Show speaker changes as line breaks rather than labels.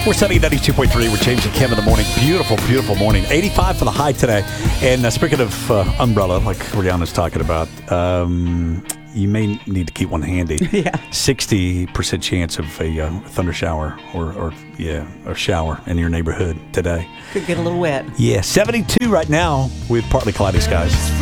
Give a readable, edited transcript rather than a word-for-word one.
We're sunny 92.3. We're changing Kim in the morning. Beautiful, beautiful morning. 85 for the high today. And speaking of umbrella, like Rihanna's talking about, you may need to keep one handy.
Yeah.
60% chance of a thunder shower or shower in your neighborhood today.
Could get a little wet.
Yeah, 72 right now with partly cloudy skies.